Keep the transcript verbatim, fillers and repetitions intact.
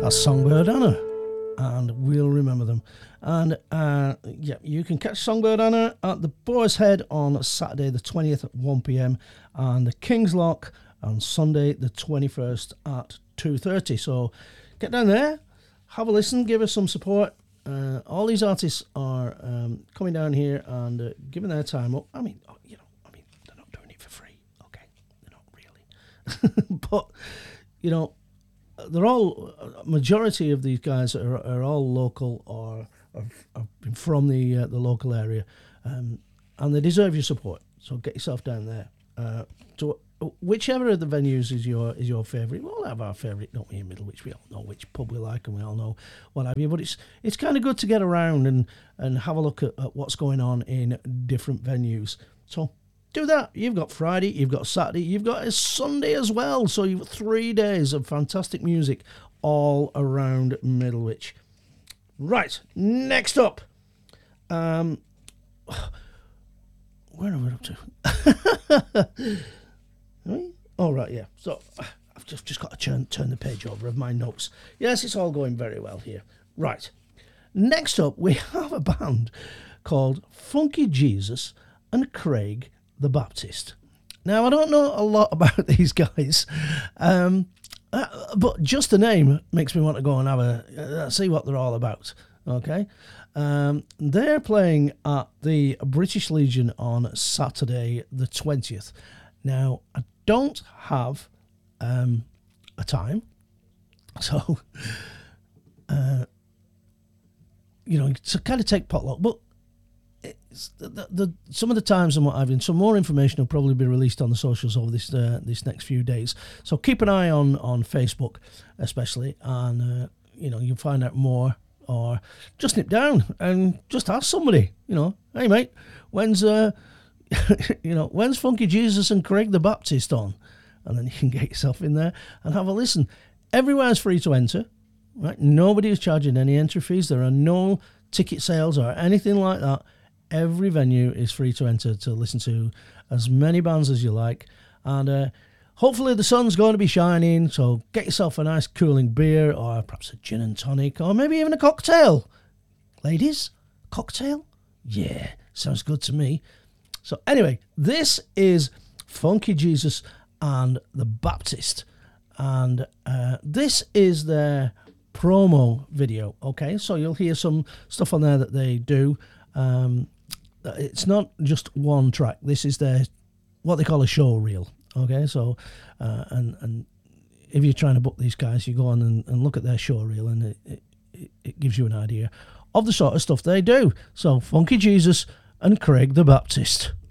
That's Songbird Anna, and we'll remember them. And uh, yeah, you can catch Songbird Anna at the Boar's Head on Saturday the twentieth at one p.m. and the King's Lock on Sunday the twenty-first at two thirty. So get down there, have a listen, give us some support. Uh, all these artists are um, coming down here and uh, giving their time up. I mean, you know, I mean, they're not doing it for free, okay? They're not really. But, you know, they're all, a majority of these guys are, are all local or are, are from the uh, the local area, um, and they deserve your support. So get yourself down there. Uh, to whichever of the venues is your is your favourite. We all have our favourite, don't we, in Middlewich? We all know which pub we like and we all know what have you. But it's it's kind of good to get around and, and have a look at, at what's going on in different venues. So do that. You've got Friday, you've got Saturday, you've got a Sunday as well. So you've got three days of fantastic music all around Middlewich. Right, next up. Um, where are we up to? Oh, right, yeah. So I've just, just got to turn, turn the page over of my notes. Yes, it's all going very well here. Right. Next up, we have a band called Funky Jesus and Craig the Baptist. Now, I don't know a lot about these guys, um, uh, but just the name makes me want to go and have a uh, see what they're all about. Okay, um, they're playing at the British Legion on Saturday the twentieth. Now, I don't have um, a time, so uh, you know, to kind of take potluck, but. It's the, the, the, some of the times and what I've been, some more information will probably be released on the socials over this uh, this next few days. So keep an eye on, on Facebook, especially, and uh, you know, you'll find out more, or just nip down and just ask somebody. You know, hey mate, when's uh, you know, when's Funky Jesus and Craig the Baptist on? And then you can get yourself in there and have a listen. Everywhere's free to enter. Right, nobody is charging any entry fees. There are no ticket sales or anything like that. Every venue is free to enter to listen to as many bands as you like. And uh, hopefully the sun's going to be shining, so get yourself a nice cooling beer or perhaps a gin and tonic or maybe even a cocktail. Ladies, cocktail? Yeah, sounds good to me. So anyway, this is Funky Jesus and the Baptist. And uh, this is their promo video, okay? So you'll hear some stuff on there that they do. Um, it's not just one track. This is their what they call a show reel. Okay, so uh, and and if you're trying to book these guys, you go on and, and look at their show reel, and it, it, it gives you an idea of the sort of stuff they do. So Funky Jesus and Craig the Baptist.